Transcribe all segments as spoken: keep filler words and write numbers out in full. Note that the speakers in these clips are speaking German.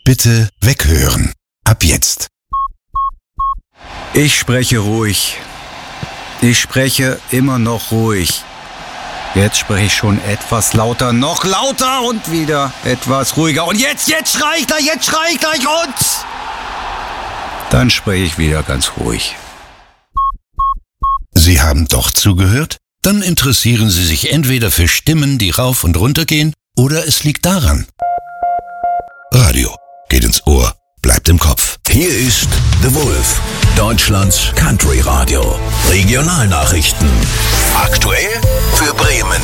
Bitte weghören. Ab jetzt. Ich spreche ruhig. Ich spreche immer noch ruhig. Jetzt spreche ich schon etwas lauter, noch lauter und wieder etwas ruhiger. Und jetzt, jetzt schrei ich gleich, jetzt schrei ich gleich und... Dann spreche ich wieder ganz ruhig. Sie haben doch zugehört? Dann interessieren Sie sich entweder für Stimmen, die rauf und runter gehen, oder es liegt daran. Radio geht ins Ohr, bleibt im Kopf. Hier ist The Wolf, Deutschlands Country Radio. Regionalnachrichten. Aktuell für Bremen.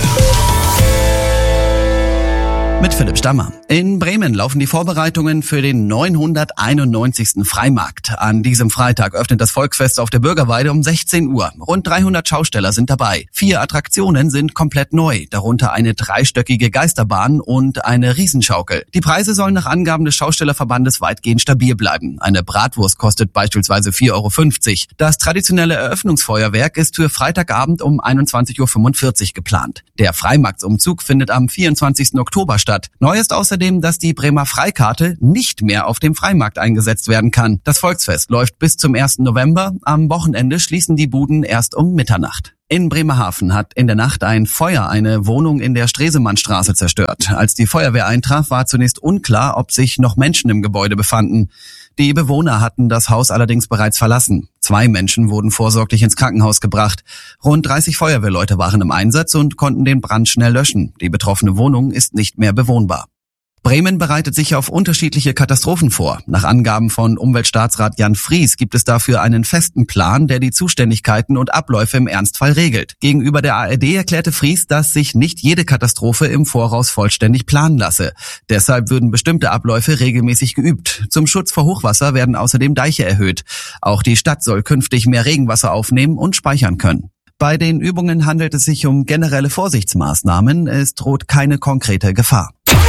Mit Philipp Stammer. In Bremen laufen die Vorbereitungen für den neunhunderteinundneunzigsten Freimarkt. An diesem Freitag öffnet das Volksfest auf der Bürgerweide um sechzehn Uhr. Rund dreihundert Schausteller sind dabei. Vier Attraktionen sind komplett neu, darunter eine dreistöckige Geisterbahn und eine Riesenschaukel. Die Preise sollen nach Angaben des Schaustellerverbandes weitgehend stabil bleiben. Eine Bratwurst kostet beispielsweise vier Euro fünfzig. Das traditionelle Eröffnungsfeuerwerk ist für Freitagabend um einundzwanzig Uhr fünfundvierzig geplant. Der Freimarktsumzug findet am vierundzwanzigsten Oktober statt. Neu ist außerdem, dass die Bremer Freikarte nicht mehr auf dem Freimarkt eingesetzt werden kann. Das Volksfest läuft bis zum ersten November. Am Wochenende schließen die Buden erst um Mitternacht. In Bremerhaven hat in der Nacht ein Feuer eine Wohnung in der Stresemannstraße zerstört. Als die Feuerwehr eintraf, war zunächst unklar, ob sich noch Menschen im Gebäude befanden. Die Bewohner hatten das Haus allerdings bereits verlassen. Zwei Menschen wurden vorsorglich ins Krankenhaus gebracht. Rund dreißig Feuerwehrleute waren im Einsatz und konnten den Brand schnell löschen. Die betroffene Wohnung ist nicht mehr bewohnbar. Bremen bereitet sich auf unterschiedliche Katastrophen vor. Nach Angaben von Umweltstaatsrat Jan Fries gibt es dafür einen festen Plan, der die Zuständigkeiten und Abläufe im Ernstfall regelt. Gegenüber der A R D erklärte Fries, dass sich nicht jede Katastrophe im Voraus vollständig planen lasse. Deshalb würden bestimmte Abläufe regelmäßig geübt. Zum Schutz vor Hochwasser werden außerdem Deiche erhöht. Auch die Stadt soll künftig mehr Regenwasser aufnehmen und speichern können. Bei den Übungen handelt es sich um generelle Vorsichtsmaßnahmen. Es droht keine konkrete Gefahr.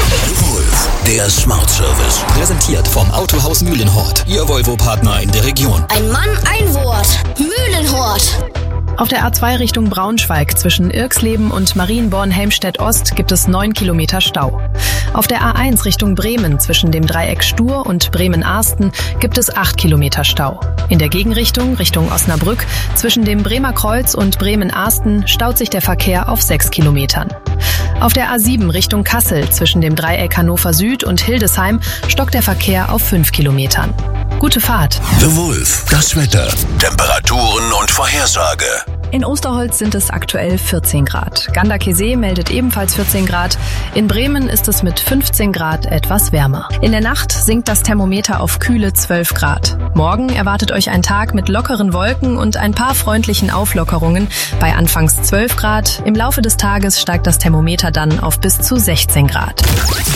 Der Smart Service. Präsentiert vom Autohaus Mühlenhort. Ihr Volvo-Partner in der Region. Ein Mann, ein Wort. Mühlenhort. Auf der A zwei Richtung Braunschweig zwischen Irxleben und Marienborn-Helmstedt-Ost gibt es neun Kilometer Stau. Auf der A eins Richtung Bremen zwischen dem Dreieck Stur und Bremen-Arsten gibt es acht Kilometer Stau. In der Gegenrichtung Richtung Osnabrück zwischen dem Bremer Kreuz und Bremen-Arsten staut sich der Verkehr auf sechs Kilometern. Auf der A sieben Richtung Kassel zwischen dem Dreieck Hannover Süd und Hildesheim stockt der Verkehr auf fünf Kilometern. Gute Fahrt. The Wolf. Das Wetter. Temperaturen und Vorhersage. In Osterholz sind es aktuell vierzehn Grad. Ganderkesee meldet ebenfalls vierzehn Grad. In Bremen ist es mit fünfzehn Grad etwas wärmer. In der Nacht sinkt das Thermometer auf kühle zwölf Grad. Morgen erwartet euch ein Tag mit lockeren Wolken und ein paar freundlichen Auflockerungen bei anfangs zwölf Grad. Im Laufe des Tages steigt das Thermometer dann auf bis zu sechzehn Grad.